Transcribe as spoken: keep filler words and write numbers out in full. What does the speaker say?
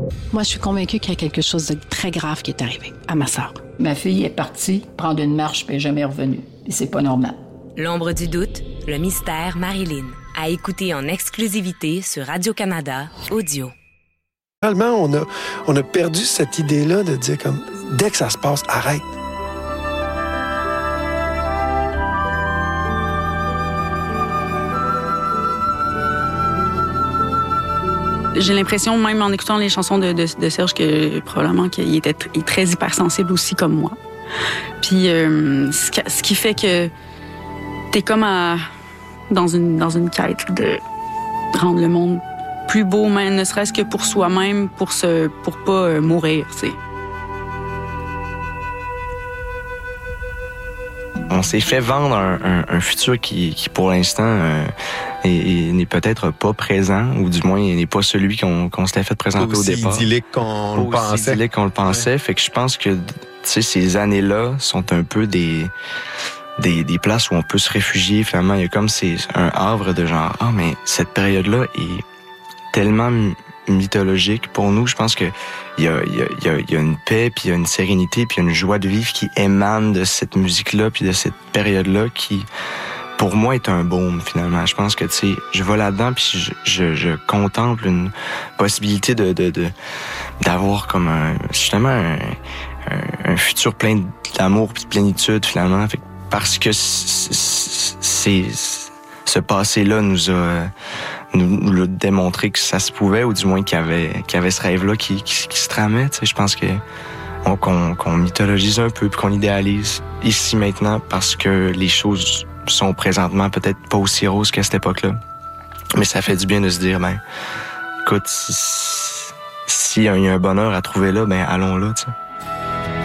Moi, je suis convaincue qu'il y a quelque chose de très grave qui est arrivé à ma sœur. Ma fille est partie prendre une marche puis elle n'est jamais revenue. Et c'est pas normal. L'ombre du doute, le mystère Marilyn. À écouter en exclusivité sur Radio-Canada Audio. Finalement, on a, on a perdu cette idée-là de dire comme, dès que ça se passe, arrête. J'ai l'impression, même en écoutant les chansons de, de, de Serge, que probablement qu'il était t- très hypersensible aussi comme moi. Puis euh, ce, qui, ce qui fait que t'es comme à, dans, une, dans une quête de rendre le monde plus beau, même ne serait-ce que pour soi-même, pour se, pour pas euh, mourir, tu sais. On s'est fait vendre un, un, un futur qui, qui pour l'instant, euh, est, est, n'est peut-être pas présent, ou du moins, n'est pas celui qu'on, qu'on s'était fait présenter au départ. Aussi idyllique qu'on pas le pensait. Aussi idyllique qu'on le pensait. Ouais. Fait que je pense que, tu sais, ces années-là sont un peu des, des, des places où on peut se réfugier. Finalement, il y a comme c'est un havre de genre, ah, mais cette période-là est tellement mythologique pour nous. Je pense que il y a, il y a, il y a, il y a une paix, puis il y a une sérénité, puis il y a une joie de vivre qui émane de cette musique-là, puis de cette période-là qui, pour moi, est un baume, finalement. Je pense que, tu sais, je vais là-dedans, puis je, je, je contemple une possibilité de, de, de d'avoir comme un, justement, un, un, un futur plein d'amour puis de plénitude, finalement. Fait que parce que c'est, c'est, ce passé-là nous a, nous, nous l'a démontré que ça se pouvait, ou du moins qu'il y avait, qu'il y avait ce rêve-là qui, qui, qui se tramait. Tu sais, je pense que on, qu'on, qu'on mythologise un peu, puis qu'on idéalise ici maintenant, parce que les choses sont présentement peut-être pas aussi roses qu'à cette époque-là. Mais ça fait du bien de se dire, ben, écoute, si, si y a un bonheur à trouver là, ben allons là, tu sais.